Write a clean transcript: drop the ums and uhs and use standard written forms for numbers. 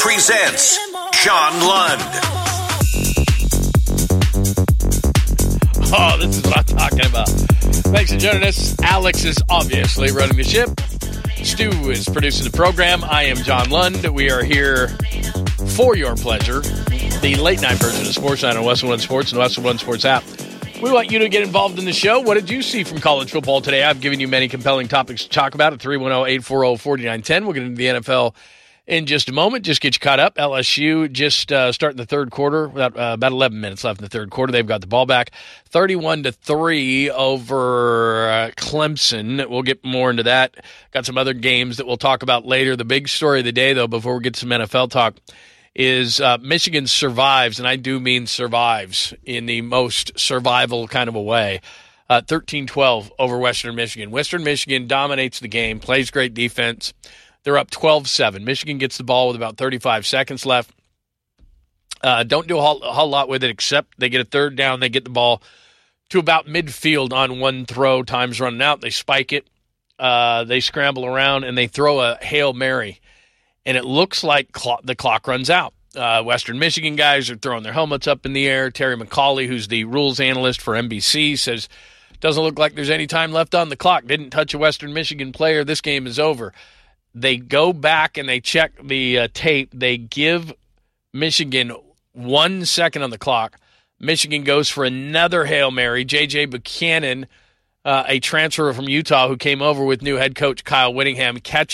presents John Lund. Oh, this is what I'm talking about. Thanks for joining us. Alex is obviously running the ship. Stu is producing the program. I am John Lund. We are here for your pleasure. The late night version of Sports Night on Western One Sports and the Western One Sports app. We want you to get involved in the show. What did you see from college football today? I've given you many compelling topics to talk about at 310-840-4910. We'll get into the NFL in just a moment. Just get you caught up. LSU just starting the third quarter. About 11 minutes left in the third quarter. They've got the ball back 31-3 over Clemson. We'll get more into that. Got some other games that we'll talk about later. The big story of the day, though, before we get to some NFL talk, is Michigan survives, and I do mean survives in the most survival kind of a way. 13-12 over Western Michigan. Western Michigan dominates the game, plays great defense. They're up 12-7. Michigan gets the ball with about 35 seconds left. Don't do a whole lot with it, except they get a third down. They get the ball to about midfield on one throw. Time's running out. They spike it. They scramble around, and they throw a Hail Mary. And it looks like the clock runs out. Western Michigan guys are throwing their helmets up in the air. Terry McCauley, who's the rules analyst for NBC, says, doesn't look like there's any time left on the clock. Didn't touch a Western Michigan player. This game is over. They go back and they check the tape. They give Michigan 1 second on the clock. Michigan goes for another Hail Mary. J.J. Buchanan, a transfer from Utah who came over with new head coach Kyle Whittingham, catches